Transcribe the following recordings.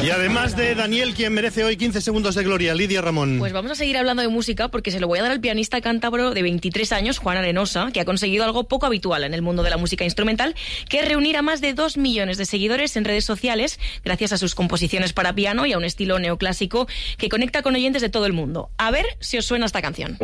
Y además de Daniel, ¿quién merece hoy 15 segundos de gloria? Lidia Ramón. Pues vamos a seguir hablando de música porque se lo voy a dar al pianista cántabro de 23 años, Juan Arenosa, que ha conseguido algo poco habitual en el mundo de la música instrumental, que es reunir a más de 2 millones de seguidores en redes sociales gracias a sus composiciones para piano y a un estilo neoclásico que conecta con oyentes de todo el mundo. A ver si os suena esta canción.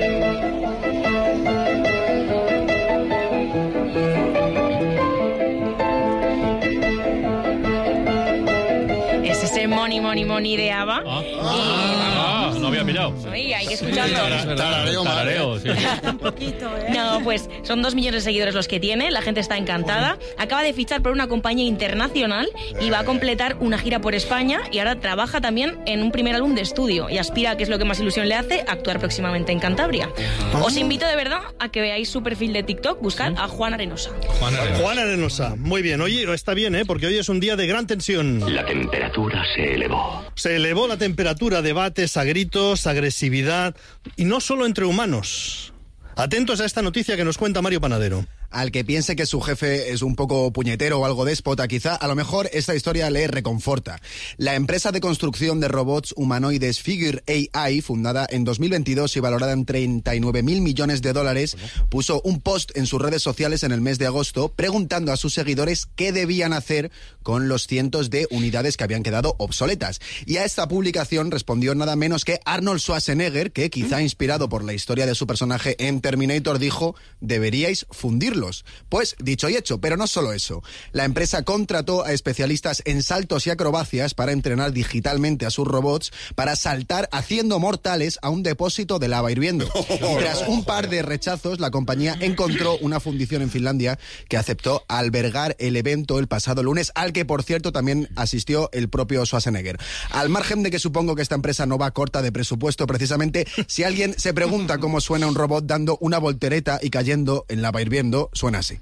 Es ese Money, Money, Money de ABBA. No había mirado. Sí, hay que escucharlo. Tarareo, sí. Un poquito, ¿eh? No, pues son 2 millones de seguidores los que tiene, la gente está encantada. Acaba de fichar por una compañía internacional y va a completar una gira por España y ahora trabaja también en un primer álbum de estudio y aspira, que es lo que más ilusión le hace, a actuar próximamente en Cantabria. Os invito de verdad a que veáis su perfil de TikTok, buscad a Juan Arenosa. Juan Arenosa, muy bien. Oye, está bien, porque hoy es un día de gran tensión. La temperatura se elevó. Se elevó la temperatura, debates, a gritos, agresividad, y no solo entre humanos. Atentos a esta noticia que nos cuenta Mario Panadero. Al que piense que su jefe es un poco puñetero o algo déspota, quizá, a lo mejor esta historia le reconforta. La empresa de construcción de robots humanoides Figure AI, fundada en 2022 y valorada en 39.000 millones de dólares, puso un post en sus redes sociales en el mes de agosto preguntando a sus seguidores qué debían hacer con los cientos de unidades que habían quedado obsoletas. Y a esta publicación respondió nada menos que Arnold Schwarzenegger, que quizá inspirado por la historia de su personaje en Terminator dijo: deberíais fundirlo. Pues dicho y hecho, pero no solo eso. La empresa contrató a especialistas en saltos y acrobacias para entrenar digitalmente a sus robots para saltar haciendo mortales a un depósito de lava hirviendo. Tras un par de rechazos, la compañía encontró una fundición en Finlandia que aceptó albergar el evento el pasado lunes, al que, por cierto, también asistió el propio Schwarzenegger. Al margen de que supongo que esta empresa no va corta de presupuesto, precisamente, si alguien se pregunta cómo suena un robot dando una voltereta y cayendo en lava hirviendo, suena así.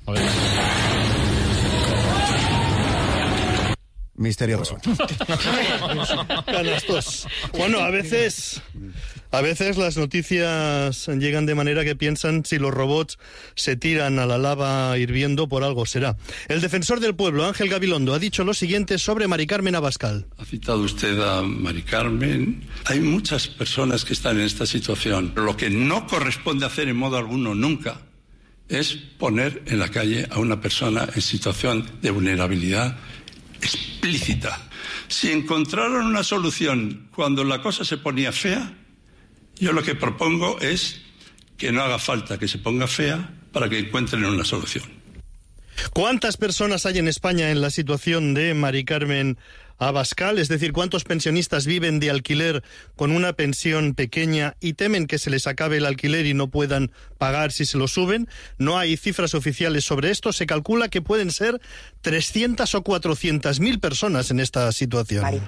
Misterio resuelto. Canastos. Bueno, a veces las noticias llegan de manera que piensan si los robots se tiran a la lava hirviendo por algo será. El defensor del pueblo, Ángel Gabilondo, ha dicho lo siguiente sobre Mari Carmen Abascal. Ha citado usted a Mari Carmen. Hay muchas personas que están en esta situación. Lo que no corresponde hacer en modo alguno nunca es poner en la calle a una persona en situación de vulnerabilidad explícita. Si encontraron una solución cuando la cosa se ponía fea, yo lo que propongo es que no haga falta que se ponga fea para que encuentren una solución. ¿Cuántas personas hay en España en la situación de Mari Carmen Abascal? Es decir, ¿cuántos pensionistas viven de alquiler con una pensión pequeña y temen que se les acabe el alquiler y no puedan pagar si se lo suben? No hay cifras oficiales sobre esto. Se calcula que pueden ser 300 o 400.000 personas en esta situación. Mari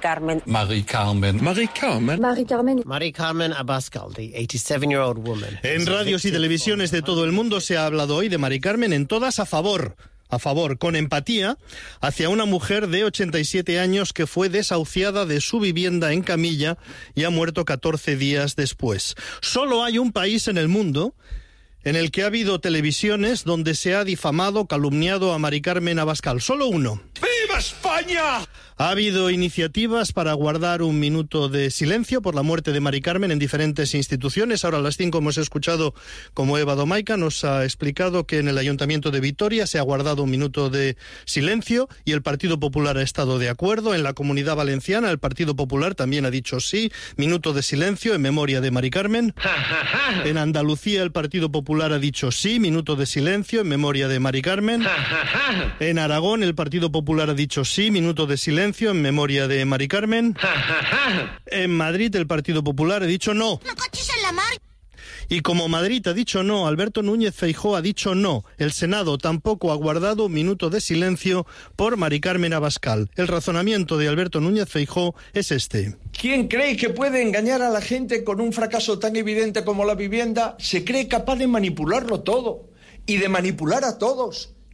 Carmen Abascal, the 87-year-old woman. En radios y televisiones de todo el mundo se ha hablado hoy de Mari Carmen, en todas a favor, con empatía, hacia una mujer de 87 años que fue desahuciada de su vivienda en camilla y ha muerto 14 días después. Solo hay un país en el mundo en el que ha habido televisiones donde se ha difamado, calumniado a Mari Carmen Abascal. Solo uno. ¡Viva España! Ha habido iniciativas para guardar un minuto de silencio por la muerte de Mari Carmen en diferentes instituciones. Ahora a las 5 hemos escuchado como Eva Domaica nos ha explicado que en el Ayuntamiento de Vitoria se ha guardado un minuto de silencio y el Partido Popular ha estado de acuerdo. En la Comunidad Valenciana el Partido Popular también ha dicho sí, minuto de silencio en memoria de Mari Carmen. En Andalucía el Partido Popular ha dicho sí, minuto de silencio en memoria de Mari Carmen. En Aragón el Partido Popular ha dicho sí, minuto de silencio en memoria de Mari Carmen. En Madrid el Partido Popular ha dicho no. ¡No coches en la mar! Y como Madrid ha dicho no, Alberto Núñez Feijóo ha dicho no. El Senado tampoco ha guardado un minuto de silencio por Mari Carmen Abascal. El razonamiento de Alberto Núñez Feijóo es este. ¿Quién cree que puede engañar a la gente con un fracaso tan evidente como la vivienda? Se cree capaz de manipularlo todo y de manipular a todos.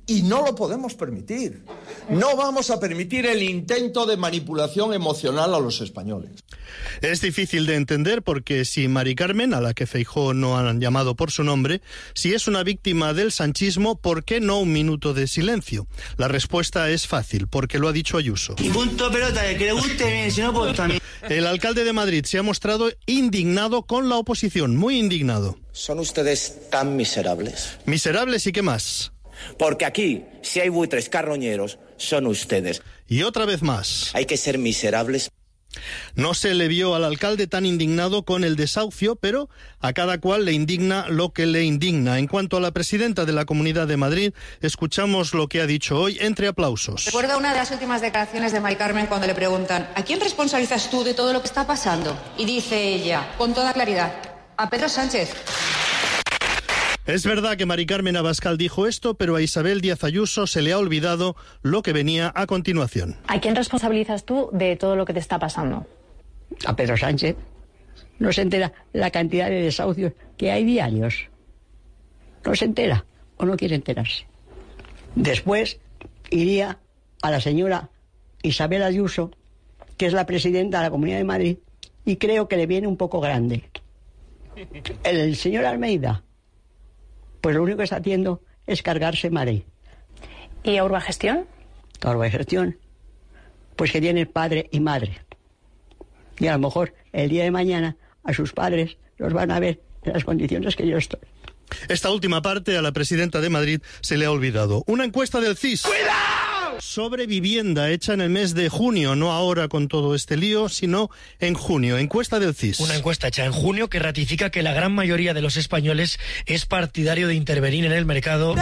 Y no lo podemos permitir. No vamos a permitir el intento de manipulación emocional a los españoles. Es difícil de entender porque si Mari Carmen, a la que Feijóo no han llamado por su nombre, si es una víctima del sanchismo, ¿por qué no un minuto de silencio? La respuesta es fácil, porque lo ha dicho Ayuso. Y punto pelota, el que le guste bien, si no, pues también. El alcalde de Madrid se ha mostrado indignado con la oposición, muy indignado. ¿Son ustedes tan miserables? ¿Miserables y qué más? Porque aquí, si hay buitres carroñeros, son ustedes. Y otra vez más. Hay que ser miserables. No se le vio al alcalde tan indignado con el desahucio, pero a cada cual le indigna lo que le indigna. En cuanto a la presidenta de la Comunidad de Madrid, escuchamos lo que ha dicho hoy entre aplausos. Recuerda una de las últimas declaraciones de Mari Carmen cuando le preguntan ¿a quién responsabilizas tú de todo lo que está pasando? Y dice ella, con toda claridad, a Pedro Sánchez. Es verdad que Mari Carmen Abascal dijo esto, pero a Isabel Díaz Ayuso se le ha olvidado lo que venía a continuación. ¿A quién responsabilizas tú de todo lo que te está pasando? A Pedro Sánchez. No se entera la cantidad de desahucios que hay diarios. No se entera o no quiere enterarse. Después iría a la señora Isabel Ayuso, que es la presidenta de la Comunidad de Madrid, y creo que le viene un poco grande. El señor Almeida, pues lo único que está haciendo es cargarse Madrid. ¿Y a Urbagestión? A Urbagestión, pues que tiene padre y madre. Y a lo mejor el día de mañana a sus padres los van a ver en las condiciones que yo estoy. Esta última parte a la presidenta de Madrid se le ha olvidado. Una encuesta del CIS. ¡Cuidado! Sobre vivienda hecha en el mes de junio, no ahora con todo este lío, sino en junio. Encuesta del CIS. Una encuesta hecha en junio que ratifica que la gran mayoría de los españoles es partidario de intervenir en el mercado.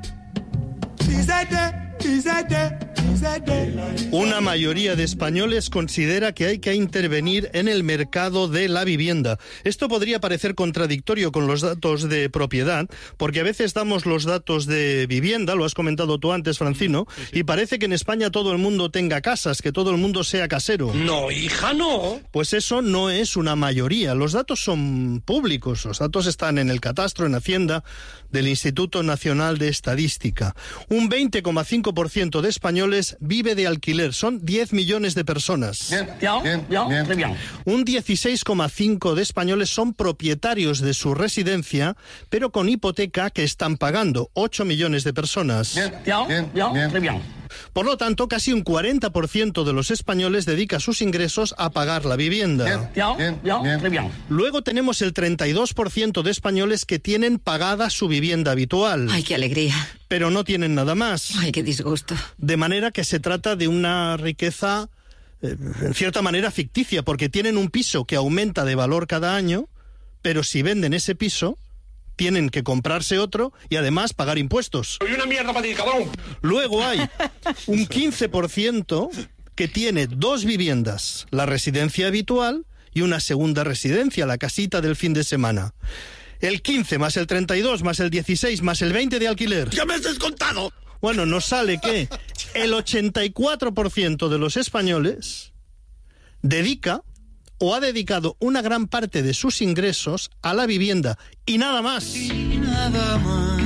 Una mayoría de españoles considera que hay que intervenir en el mercado de la vivienda. Esto podría parecer contradictorio con los datos de propiedad, porque a veces damos los datos de vivienda, lo has comentado tú antes, Francino, y parece que en España todo el mundo tenga casas, que todo el mundo sea casero. No, hija, no. Pues eso no es una mayoría. Los datos son públicos, los datos están en el catastro, en Hacienda, del Instituto Nacional de Estadística. Un 20,5% de españoles vive de alquiler. Son 10 millones de personas. Bien. Un 16,5% de españoles son propietarios de su residencia, pero con hipoteca que están pagando. 8 millones de personas. Bien. Por lo tanto, casi un 40% de los españoles dedica sus ingresos a pagar la vivienda. Bien. Luego tenemos el 32% de españoles que tienen pagada su vivienda habitual. ¡Ay, qué alegría! Pero no tienen nada más. ¡Ay, qué disgusto! De manera que se trata de una riqueza, en cierta manera, ficticia, porque tienen un piso que aumenta de valor cada año, pero si venden ese piso, tienen que comprarse otro y además pagar impuestos. ¡Soy una mierda para ti, cabrón! Luego hay un 15% que tiene dos viviendas, la residencia habitual y una segunda residencia, la casita del fin de semana. El 15 más el 32 más el 16 más el 20 de alquiler. ¡Ya me has descontado! Bueno, nos sale que el 84% de los españoles dedica o ha dedicado una gran parte de sus ingresos a la vivienda y nada más. Y nada más,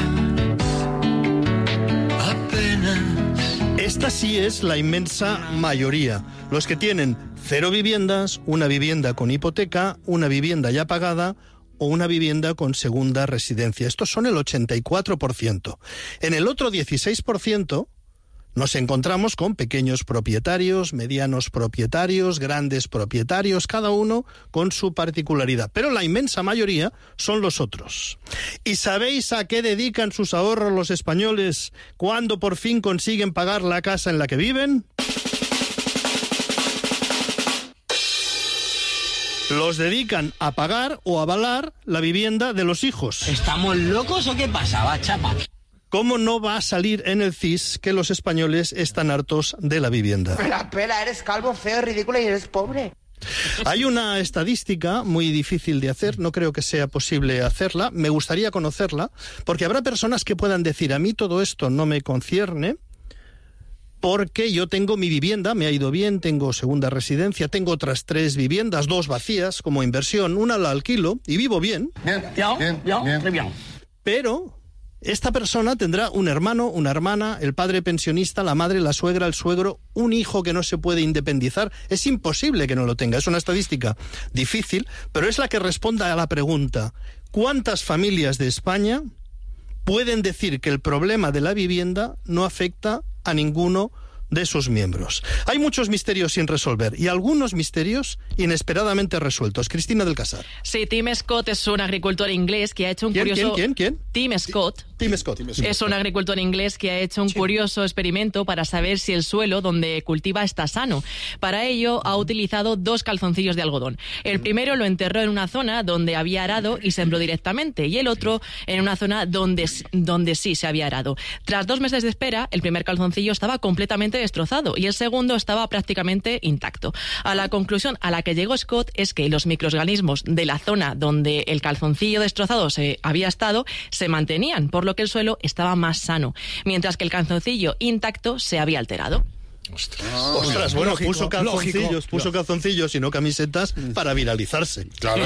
apenas. Esta sí es la inmensa mayoría. Los que tienen 0 viviendas, una vivienda con hipoteca, una vivienda ya pagada o una vivienda con segunda residencia. Estos son el 84%. En el otro 16%... nos encontramos con pequeños propietarios, medianos propietarios, grandes propietarios, cada uno con su particularidad. Pero la inmensa mayoría son los otros. ¿Y sabéis a qué dedican sus ahorros los españoles cuando por fin consiguen pagar la casa en la que viven? Los dedican a pagar o avalar la vivienda de los hijos. ¿Estamos locos o qué pasa, chapa? ¿Cómo no va a salir en el CIS que los españoles están hartos de la vivienda? Pela, eres calvo, feo, ridículo y eres pobre. Hay una estadística muy difícil de hacer, no creo que sea posible hacerla, me gustaría conocerla, porque habrá personas que puedan decir, a mí todo esto no me concierne, porque yo tengo mi vivienda, me ha ido bien, tengo segunda residencia, tengo otras 3 viviendas, 2 vacías como inversión, una la alquilo y vivo bien. Bien. Pero esta persona tendrá un hermano, una hermana, el padre pensionista, la madre, la suegra, el suegro, un hijo que no se puede independizar. Es imposible que no lo tenga. Es una estadística difícil, pero es la que responda a la pregunta: ¿cuántas familias de España pueden decir que el problema de la vivienda no afecta a ninguno de sus miembros? Hay muchos misterios sin resolver y algunos misterios inesperadamente resueltos. Cristina del Casar. Sí, Tim Scott es un agricultor inglés que ha hecho un curioso... ¿Quién? Tim Scott. Tim Scott. Es un agricultor inglés que ha hecho un curioso experimento para saber si el suelo donde cultiva está sano. Para ello ha utilizado 2 calzoncillos de algodón. El primero lo enterró en una zona donde había arado y sembró directamente, y el otro en una zona donde sí se había arado. Tras 2 meses de espera, el primer calzoncillo estaba completamente destrozado y el segundo estaba prácticamente intacto. A la conclusión a la que llegó Scott es que los microorganismos de la zona donde el calzoncillo destrozado se había estado se mantenían, por lo que el suelo estaba más sano, mientras que el calzoncillo intacto se había alterado. Ostras, bueno, puso calzoncillos y no camisetas para viralizarse. Claro.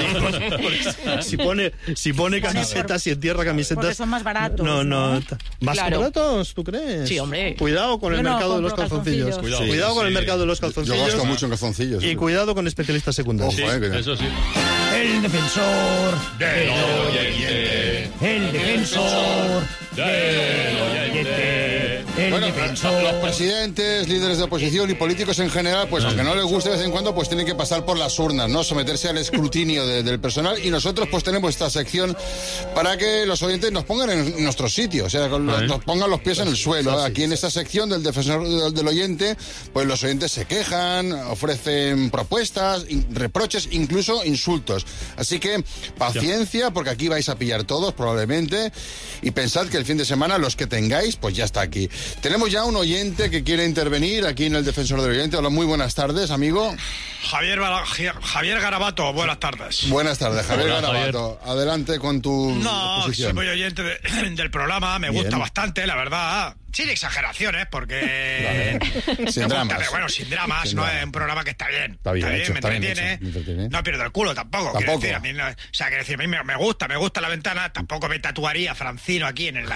Si pone camisetas y entierra camisetas... Porque son más baratos. No. ¿Más Claro. baratos, tú crees? Sí, hombre. Cuidado con el mercado de los calzoncillos. Cuidado con el mercado de los calzoncillos. Yo gasto mucho en calzoncillos. Y cuidado con especialistas secundarios. Ojo, Eso sí. El defensor del oyente. El defensor del oyente. Bueno, los presidentes, líderes de oposición y políticos en general, pues aunque no les guste de vez en cuando, pues tienen que pasar por las urnas, ¿no? Someterse al escrutinio del personal, y nosotros pues tenemos esta sección para que los oyentes nos pongan en nuestro sitio, o sea, nos pongan los pies en el suelo. Aquí en esta sección del defensor del oyente, pues los oyentes se quejan, ofrecen propuestas, reproches, incluso insultos. Así que paciencia, porque aquí vais a pillar todos probablemente, y pensad que el fin de semana los que tengáis, pues ya está aquí. Tenemos ya un oyente que quiere intervenir aquí en el Defensor del Oyente. Hola, muy buenas tardes, amigo. Javier Garabato, buenas tardes. Buenas tardes, Javier Garabato. Adelante con tu posición. Soy muy oyente del programa, me gusta bastante, la verdad. Sin exageraciones, porque... Vale. Sin dramas. Bueno, sin dramas, no es un programa que está bien. Está bien, me hecho, entretiene. No pierdo el culo tampoco. Quiero decir, a mí a mí me gusta la ventana, tampoco me tatuaría Francino aquí en el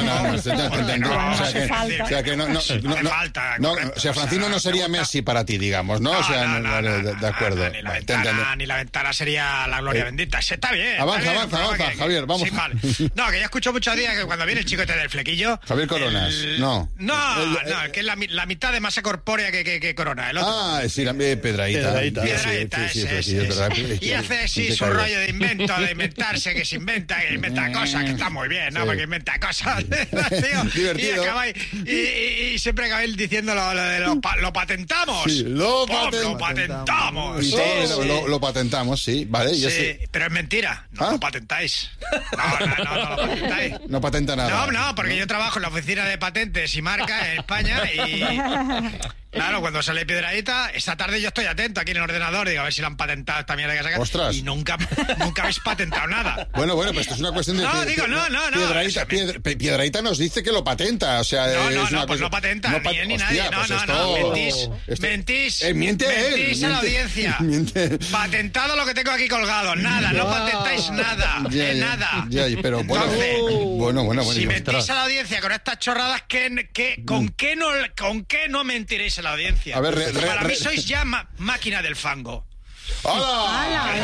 O sea, Francino no sería Messi para ti, digamos, ¿no? O sea, de acuerdo. Ni la ventana sería la gloria bendita. Está bien. Avanza, Javier, vamos. Sí, vale. No, que ya escucho muchos días que cuando viene el chico este del flequillo... Javier Coronas. No, que es la mitad de masa corpórea que Corona. El otro. Sí, Piedrahíta. Y hace su rollo de inventarse, que se inventa cosas, que está muy bien, ¿no? Porque inventa cosas, tío. Divertido. Y siempre acabáis diciendo lo patentamos. Sí, lo patentamos. Lo patentamos, sí. Vale, sí, pero es mentira. No lo patentáis. No lo patentáis. No patenta nada. No, porque yo trabajo en la oficina de patentes y marcas en España y... Claro, cuando sale Piedrahíta, esta tarde yo estoy atento aquí en el ordenador, digo, a ver si la han patentado esta mierda que sacan. ¡Ostras! Y nunca habéis patentado nada. Bueno, pues esto es una cuestión de... Piedrahíta nos dice que lo patenta, o sea... No patenta, ni él ni nadie. Mentís. Mentís a la audiencia. Patentado lo que tengo aquí colgado. Nada, no patentáis nada. Nada. Pero bueno. Si mentís a la audiencia con estas chorradas, ¿con qué no mentiréis a la audiencia? A ver, para mí sois ya máquina del fango. ¡Hala!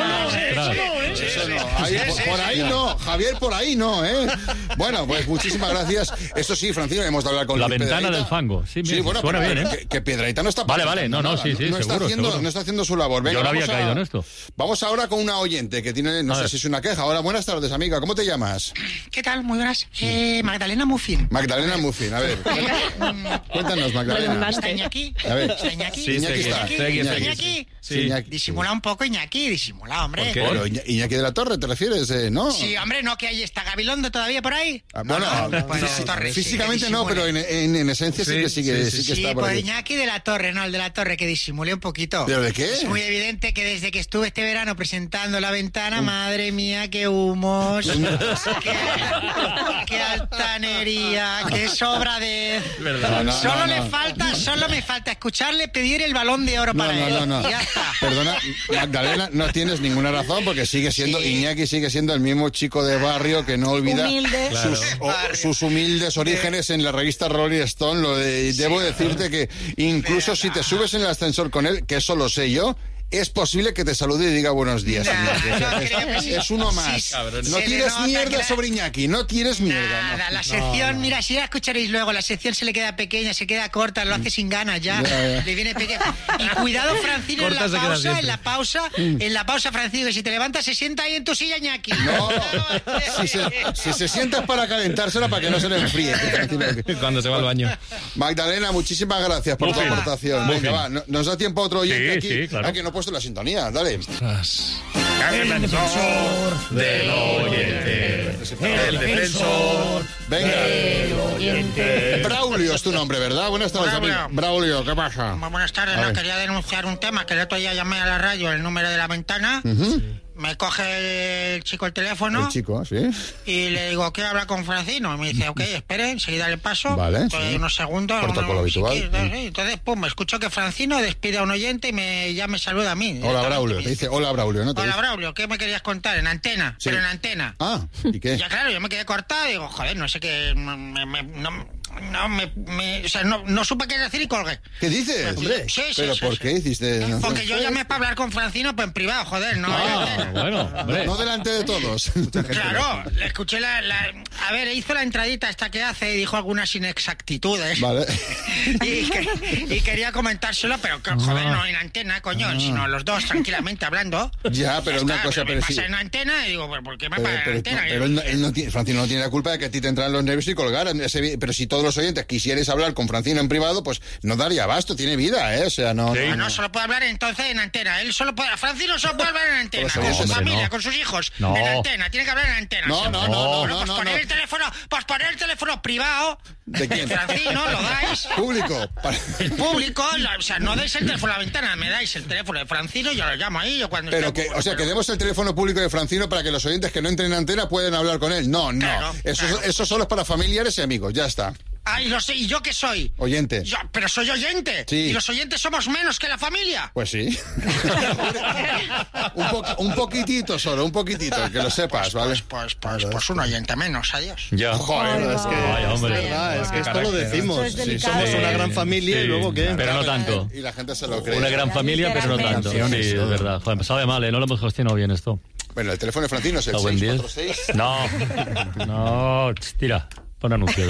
Por ahí no, Javier, por ahí no, ¿eh? Bueno, pues muchísimas gracias. Esto sí, Francino, hemos de hablar con la ventana del fango. Sí, bueno, suena bien, ¿eh? Que Piedrahíta no está... Vale, no, sí, seguro. No está haciendo su labor. Venga, yo no había caído en esto. Vamos ahora con una oyente que tiene, no sé si es una queja. Hola, buenas tardes, amiga. ¿Cómo te llamas? ¿Qué tal? Muy buenas. Magdalena Muffin. Magdalena Muffin, a ver. Cuéntanos, Magdalena. ¿Está Iñaki? A ver. ¿Está Iñaki? Sí, Iñaki. Sí. Disimula un poco, Iñaki, disimula, hombre. Pero Iñaki de la Torre, ¿te refieres? ¿No? Sí, hombre, ¿no que ahí está Gabilondo todavía por ahí? Físicamente no, pero en esencia sí que está por ahí. Sí, pues Iñaki de la Torre, no, el de la Torre, que disimule un poquito. ¿Pero de qué? Es muy evidente que desde que estuve este verano presentando La Ventana, madre mía, qué humos, qué altanería, qué sobradez. Solo me falta escucharle pedir el Balón de Oro para él. No. Ya está. Perdona, Magdalena, no tienes ninguna razón porque Iñaki sigue siendo el mismo chico de barrio que no olvida sus humildes orígenes en la revista Rolling Stone. Debo decirte que incluso si te subes en el ascensor con él, que eso lo sé yo, es posible que te salude y diga buenos días. Es uno más. No tienes mierda sobre Iñaki, no tienes mierda. Nada, la sección, mira, si la escucharéis luego, la sección se le queda pequeña, se queda corta, lo hace sin ganas ya. Le viene pequeña. Y cuidado, Francino, en la pausa, Francino, que si te levantas se sienta ahí en tu silla, Iñaki. No, si se sienta es para calentársela para que no se le enfríe. Cuando se va al baño. Magdalena, muchísimas gracias por tu aportación. Venga, va, nos da tiempo a otro oyente aquí. Sí, claro. Que no he puesto la sintonía, dale. El defensor del oyente. El defensor del oyente. Braulio es tu nombre, ¿verdad? Buenas tardes, amigo. Braulio, ¿qué pasa? Buenas tardes, quería denunciar un tema, que el otro día llamé a la radio, el número de la ventana. Me coge el chico el teléfono. El chico, sí. Y le digo, quiero hablar con Francino. Y me dice, ok, espere, enseguida le paso. Vale. Unos segundos. Protocolo habitual. Entonces, me escucho que Francino despide a un oyente y ya me saluda a mí. Hola, Braulio. Te dice, hola, Braulio, ¿no? Hola, Braulio, ¿qué me querías contar? En antena, sí. Pero en antena. Ah, ¿y qué? Ya, claro, yo me quedé cortado y digo, joder, no sé qué... No supe qué decir y colgué. ¿Qué dices? Sí, ¿Pero por qué hiciste? Porque yo llamé para hablar con Francino, pues en privado, joder, ¿no? Bueno, hombre. No delante de todos. Claro, le escuché a ver, hizo la entradita esta que hace y dijo algunas inexactitudes. Vale. Y quería comentárselo, pero joder, no en antena, coño, sino los dos tranquilamente hablando. Ya, pero una cosa, pero pasa en antena y digo, ¿por qué me paga en antena? Pero él no tiene, Francino no tiene la culpa de que a ti te entraran los nervios y colgaran. Pero si todos los oyentes quisierais hablar con Francino en privado, pues no daría abasto, tiene vida, ¿eh? O sea, no... Sí. No, solo puede hablar entonces en antena. Francino solo puede hablar en antena, con su familia, con sus hijos, en antena. Tiene que hablar en antena. Poner el teléfono privado ¿de quién? Francino, lo dais. Público. Público, o sea, no dais el teléfono a la ventana, me dais el teléfono de Francino y yo lo llamo ahí. Pero que demos el teléfono público de Francino para que los oyentes que no entren en antena puedan hablar con él. No. Eso solo es para familiares y amigos, ya está. Ay, lo sé, ¿y yo qué soy? Oyente. Pero soy oyente. Sí. ¿Y los oyentes somos menos que la familia? Pues sí. un poquitito solo, que lo sepas, ¿vale? Pues un oyente menos, adiós. Ya. Joder, es que es verdad, es que esto lo decimos. Sí, somos una gran familia y luego ¿qué? Pero no tanto. Y la gente se lo cree. Una gran familia, pero no tanto. Sí, es verdad. Joder, me sabe mal, no lo hemos gestionado bien esto. Bueno, el teléfono de Francino es el 646. No, tira, pon anuncios.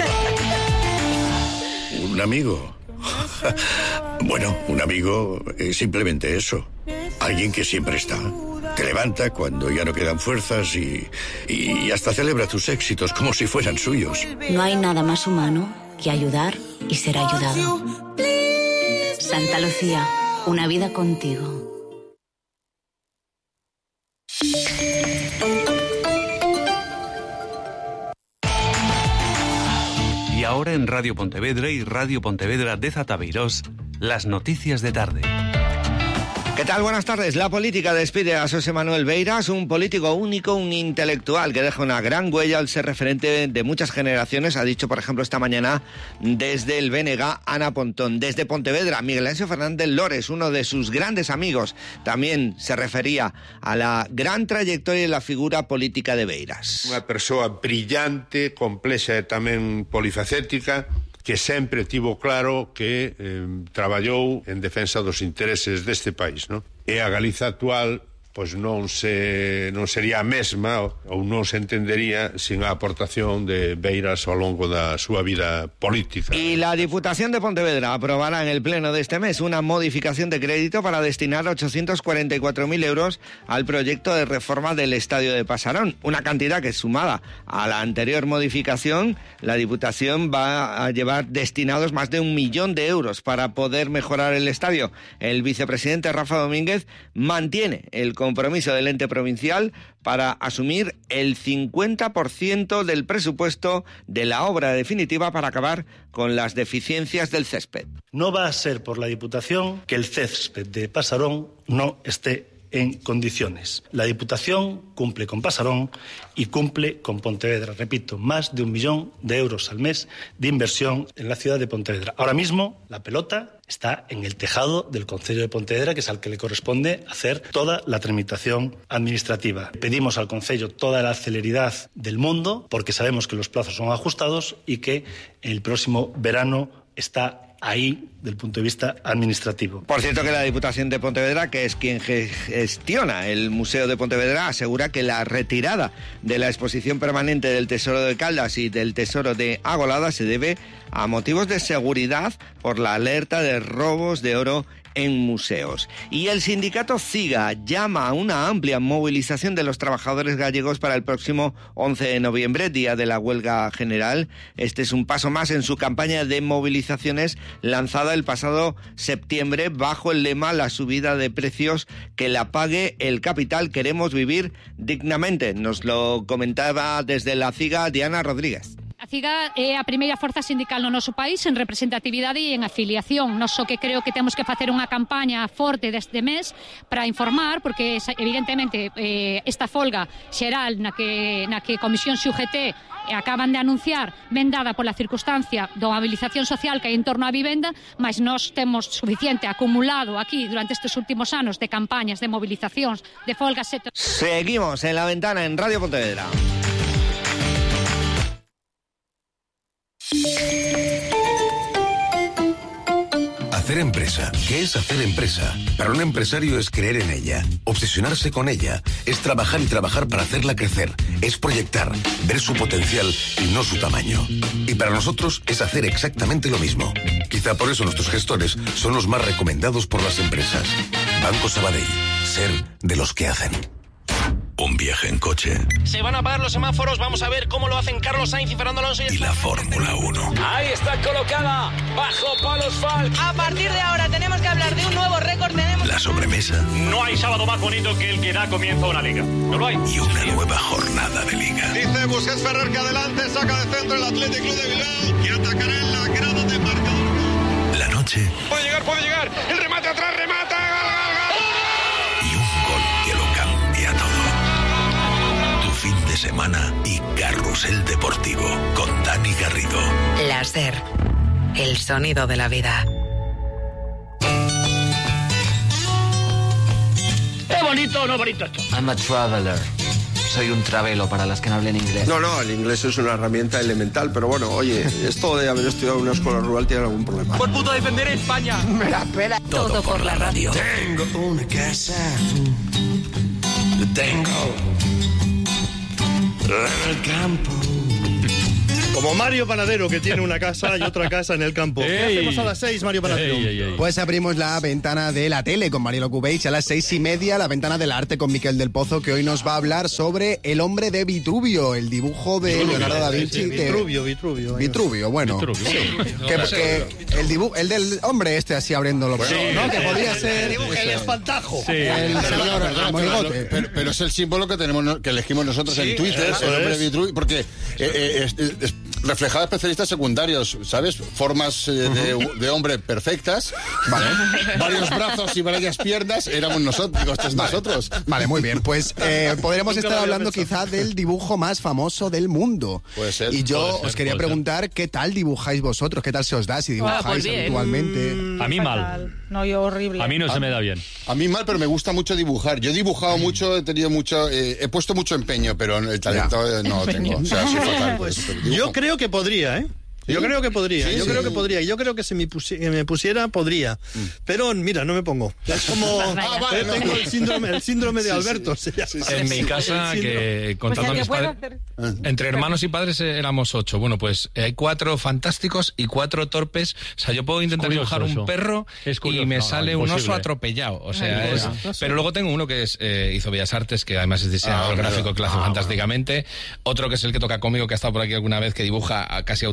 Un amigo. Bueno, un amigo es simplemente eso. Alguien que siempre está. Te levanta cuando ya no quedan fuerzas y hasta celebra tus éxitos como si fueran suyos. No hay nada más humano que ayudar y ser ayudado. Santa Lucía, una vida contigo. Y ahora en Radio Pontevedra y Radio Pontevedra de Zatabeirós, las noticias de tarde. ¿Qué tal? Buenas tardes. La política despide a José Manuel Beiras, un político único, un intelectual que deja una gran huella al ser referente de muchas generaciones. Ha dicho, por ejemplo, esta mañana desde el BNG, Ana Pontón. Desde Pontevedra, Miguel Ángel Fernández Lores, uno de sus grandes amigos, también se refería a la gran trayectoria y la figura política de Beiras. Unha persoa brillante, complexa e tamén polifacética, que sempre tivo claro que traballou en defensa dos intereses deste país, non? E a Galiza actual pois non sería a mesma ou non se entendería sin a aportación de Beiras ao longo da súa vida política. Y la Diputación de Pontevedra aprobará en el pleno de este mes una modificación de crédito para destinar 844.000 euros al proyecto de reforma del Estadio de Pasarón, una cantidad que sumada a la anterior modificación, la Diputación va a llevar destinados más de 1 millón de euros para poder mejorar el estadio. El vicepresidente Rafa Domínguez mantiene el compromiso del ente provincial para asumir el 50% del presupuesto de la obra definitiva para acabar con las deficiencias del césped. No va a ser por la Diputación que el césped de Pasarón no esté en condiciones. La Diputación cumple con Pasarón y cumple con Pontevedra. Repito, más de 1 millón de euros al mes de inversión en la ciudad de Pontevedra. Ahora mismo la pelota está en el tejado del Concello de Pontevedra, que es al que le corresponde hacer toda la tramitación administrativa. Pedimos al Concello toda la celeridad del mundo, porque sabemos que los plazos son ajustados y que el próximo verano está ahí del punto de vista administrativo. Por cierto, que la Diputación de Pontevedra, que es quien gestiona el Museo de Pontevedra, asegura que la retirada de la exposición permanente del Tesoro de Caldas y del Tesoro de Agolada se debe a motivos de seguridad por la alerta de robos de oro en museos. Y el sindicato CIGA llama a una amplia movilización de los trabajadores gallegos para el próximo 11 de noviembre, día de la huelga general. Este es un paso más en su campaña de movilizaciones lanzada el pasado septiembre bajo el lema "La subida de precios que la pague el capital, queremos vivir dignamente". Nos lo comentaba desde la CIGA Diana Rodríguez. A CIGA é a primeira forza sindical no noso país en representatividade e en afiliación. Nos o que creo que temos que facer unha campaña forte deste mes para informar, porque evidentemente esta folga xeral na que Comisión XUGT acaban de anunciar, ven dada pola circunstancia da mobilización social que hai en torno á vivenda, mas nós temos suficiente acumulado aquí durante estes últimos anos de campañas, de movilizacións, de folgas. Seguimos en La Ventana en Radio Pontevedra. Hacer empresa. ¿Qué es hacer empresa? Para un empresario es creer en ella, obsesionarse con ella, es trabajar y trabajar para hacerla crecer, es proyectar, ver su potencial y no su tamaño. Y para nosotros es hacer exactamente lo mismo. Quizá por eso nuestros gestores son los más recomendados por las empresas. Banco Sabadell. Ser de los que hacen. Un viaje en coche. Se van a apagar los semáforos, vamos a ver cómo lo hacen Carlos Sainz y Fernando Alonso. Y la Fórmula 1. Ahí está colocada, bajo palos Falk. A partir de ahora tenemos que hablar de un nuevo récord. La sobremesa. No hay sábado más bonito que el que da comienzo a una liga. No lo hay. Y una nueva jornada de liga. Dice Busquets Ferrer que adelante, saca de centro el Athletic Club de Bilbao y atacará en la grada de marcador. La noche. Puede llegar. El remate atrás, remata. Y un gol que lo cambia todo. Fin de semana y Carrusel Deportivo con Dani Garrido. La SER, el sonido de la vida. ¿Es bonito o no bonito esto? I'm a traveler. Soy un travelo para las que no hablen inglés. No, el inglés es una herramienta elemental, pero bueno, oye, esto de haber estudiado en una escuela rural tiene algún problema. Por puto defender España. Me la pela. Todo por la radio. Tengo una casa. Tengo en el campo. Como Mario Panadero, que tiene una casa y otra casa en el campo. ¿Qué hacemos a las 6, Mario Panadero? Pues abrimos la ventana de la tele con Marielo Cubeix. A las 6:30, la ventana del arte con Miquel del Pozo, que hoy nos va a hablar sobre El hombre de Vitruvio, el dibujo de Leonardo da Vinci. Vitruvio, bueno. El del hombre este así abriendo los ojos, ¿no? Que podría ser el espantajo. El señor Monigote. Pero es el símbolo que tenemos, que elegimos nosotros en Twitter, el hombre de Vitruvio, porque reflejaba especialistas secundarios, ¿sabes? Formas de hombre perfectas, ¿vale? Varios brazos y varias piernas, éramos nosotros. Vale, muy bien. Pues podremos estar hablando quizá del dibujo más famoso del mundo. Puede ser. Y yo os quería preguntar, ¿qué tal dibujáis vosotros? ¿Qué tal se os da si dibujáis habitualmente? A mí mal. No, yo horrible. A mí no se me da bien. A mí mal, pero me gusta mucho dibujar. Yo he dibujado mucho, he tenido mucho, he puesto mucho empeño, pero el talento no lo tengo. O sea, soy fatal. Yo creo que podría, ¿eh? ¿Sí? Yo creo que podría. Yo creo que si me pusiera, podría. Pero mira, no me pongo. Es como... tengo el síndrome de Alberto. En mi casa, que contando a mis padres... Entre hermanos y padres éramos 8. Bueno, pues hay 4 fantásticos y 4 torpes. O sea, yo puedo intentar dibujar un perro y me sale un oso atropellado. O sea, pero luego tengo uno que hizo Bellas Artes, que además es diseñador gráfico que lo hace fantásticamente. Otro que es el que toca cómico, que ha estado por aquí alguna vez, que dibuja casi autodidacta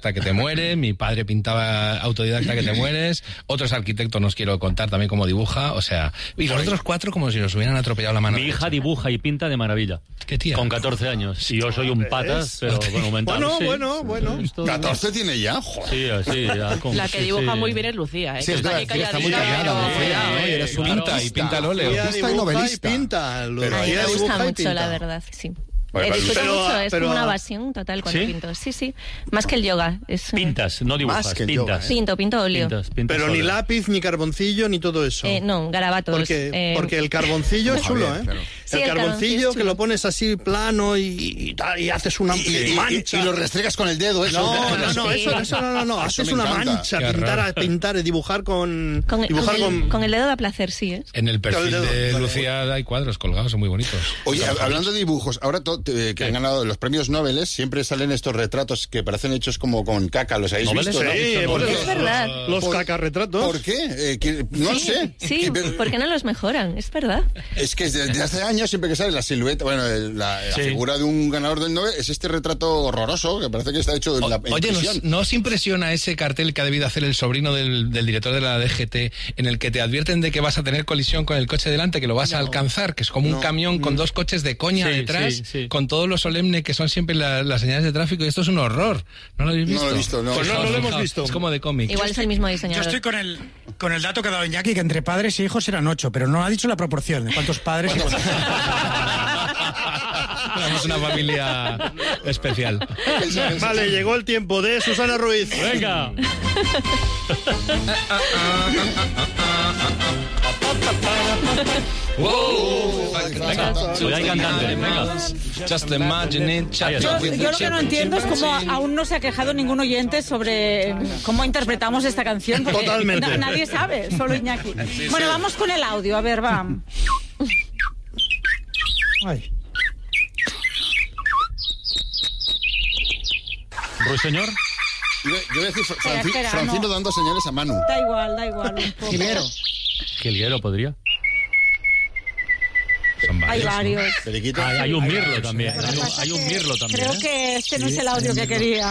hasta que te mueres, mi padre pintaba autodidacta que te mueres, otros arquitectos nos quiero contar también cómo dibuja, o sea, y los otros 4 como si nos hubieran atropellado la mano. Mi hija dibuja y pinta de maravilla. ¿Qué tía? Con 14 años. Y yo soy un patas, pero monumental. Bueno. 14 tiene ya, joder. Sí, ya. La que dibuja muy bien es Lucía, ¿eh? Sí, está muy callada, Lucía. Eres pinta el óleo. Pinta y novelista. Pinta. A mí me gusta mucho, la verdad, sí. Disfruto mucho, es como una evasión total cuando pinto. Sí, más que el yoga. Pintas, no dibujas, más que pintas. Pinto óleo. Pintas pero óleo. Ni lápiz, ni carboncillo, ni todo eso. No, garabatos. Porque el carboncillo es chulo, ¿eh? Claro. Sí, el carboncillo que lo pones así plano y haces una mancha. Y lo restregas con el dedo, eso. No, eso es una mancha. Pintar, dibujar con el dedo da placer, sí, ¿eh? En el perfil de Lucía hay cuadros colgados, son muy bonitos. Oye, hablando de dibujos, ahora que han ganado los premios Nobel, siempre salen estos retratos que parecen hechos como con caca, ¿los habéis visto? Sí, es verdad. Los cacarretratos. ¿Por qué? No sé. Sí, ¿por qué no los mejoran? Es verdad. Es que desde hace años, siempre que sale la silueta, la figura de un ganador del Nobel, es este retrato horroroso, que parece que está hecho en la Oye, ¿no os impresiona ese cartel que ha debido hacer el sobrino del director de la DGT, en el que te advierten de que vas a tener colisión con el coche delante, que lo vas a alcanzar, que es como un camión con 2 coches de coña detrás, con todo lo solemne que son siempre las señales de tráfico, y esto es un horror? ¿No lo habéis visto? No lo he visto, no. Pues no lo hemos visto. Es como de cómic. Igual es el mismo diseñador. Yo estoy con el dato que ha dado Iñaki, que entre padres e hijos eran 8, pero no ha dicho la proporción de cuántos padres y cuántos... Somos una familia especial. Vale, llegó el tiempo de Susana Ruiz. Venga. Venga, soy hay cantante, venga. Just imagine it. Yo lo que no entiendo es cómo aún no se ha quejado ningún oyente sobre cómo interpretamos esta canción. Totalmente. Nadie sabe, solo Iñaki. Bueno, vamos con el audio, a ver, va. Ay. ¿Ruiseñor? Yo voy a decir Francino no. dando señales a Manu. Da igual. Un poco. Gilguero podría. Son varios, hay varios. ¿no? Hay un mirlo también. Hay un mirlo también. Creo que este no es el audio que quería.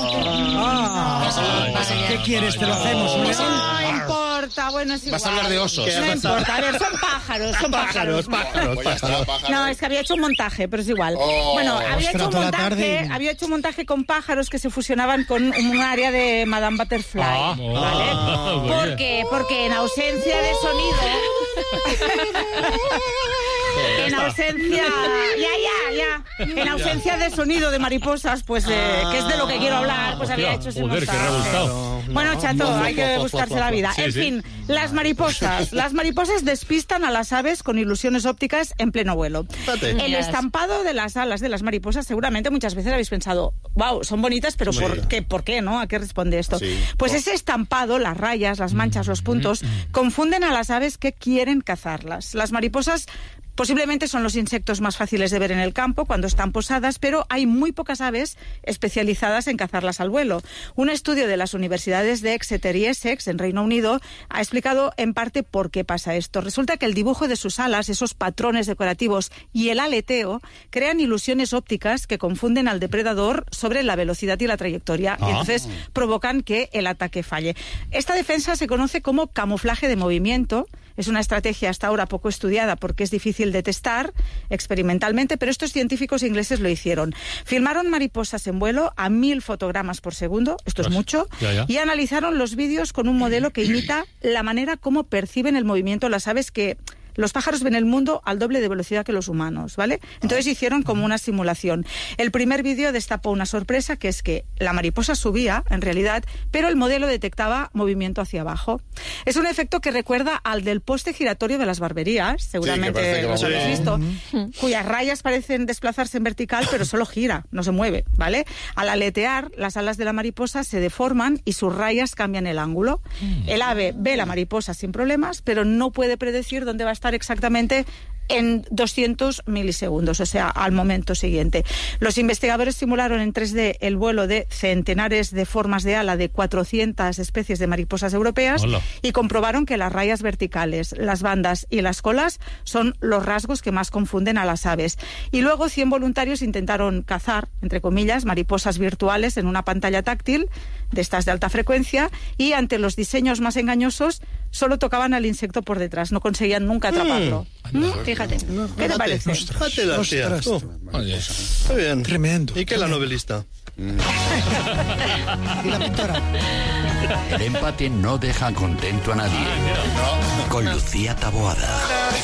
¿Qué quieres? Te lo hacemos. No importa, bueno, es igual. Vas a hablar de osos. No importa, a ver, son pájaros. No, es que había hecho un montaje, pero es igual. Bueno, había hecho un montaje con pájaros que se fusionaban con un área de Madame Butterfly, ¿vale? Porque en ausencia de sonido... En ausencia... En ausencia de sonido de mariposas, pues que es de lo que quiero hablar, pues había hecho ese montaje. Qué rebuscado. Bueno, chato, hay que buscarse la vida. En fin, las mariposas. Las mariposas despistan a las aves con ilusiones ópticas en pleno vuelo. El estampado de las alas de las mariposas, seguramente muchas veces habéis pensado, wow, son bonitas, pero ¿por qué, no? ¿A qué responde esto? Pues ese estampado, las rayas, las manchas, los puntos, confunden a las aves que quieren cazarlas. Las mariposas posiblemente son los insectos más fáciles de ver en el campo cuando están posadas, pero hay muy pocas aves especializadas en cazarlas al vuelo. Un estudio de las universidades de Exeter y Essex, en Reino Unido, ha explicado en parte por qué pasa esto. Resulta que el dibujo de sus alas, esos patrones decorativos y el aleteo crean ilusiones ópticas que confunden al depredador sobre la velocidad y la trayectoria y entonces provocan que el ataque falle. Esta defensa se conoce como camuflaje de movimiento. Es una estrategia hasta ahora poco estudiada porque es difícil de testar experimentalmente, pero estos científicos ingleses lo hicieron. Filmaron mariposas en vuelo a 1000 fotogramas por segundo, esto es mucho, y analizaron los vídeos con un modelo que imita la manera como perciben el movimiento las aves que... Los pájaros ven el mundo al doble de velocidad que los humanos, ¿vale? Entonces hicieron como una simulación. El primer vídeo destapó una sorpresa, que es que la mariposa subía, en realidad, pero el modelo detectaba movimiento hacia abajo. Es un efecto que recuerda al del poste giratorio de las barberías, seguramente lo habéis visto, cuyas rayas parecen desplazarse en vertical, pero solo gira, no se mueve, ¿vale? Al aletear, las alas de la mariposa se deforman y sus rayas cambian el ángulo. El ave ve la mariposa sin problemas, pero no puede predecir dónde va a estar exactamente en 200 milisegundos, o sea, al momento siguiente. Los investigadores simularon en 3D el vuelo de centenares de formas de ala de 400 especies de mariposas europeas. Hola. Y comprobaron que las rayas verticales, las bandas y las colas son los rasgos que más confunden a las aves. Y luego 100 voluntarios intentaron cazar, entre comillas, mariposas virtuales en una pantalla táctil de estas de alta frecuencia, y ante los diseños más engañosos solo tocaban al insecto por detrás, no conseguían nunca atraparlo. Fíjate, ¿qué te parece? Muy bien. Tremendo. ¿Y qué es la novelista? Y la pintora. El empate no deja contento a nadie. Con Lucía Taboada.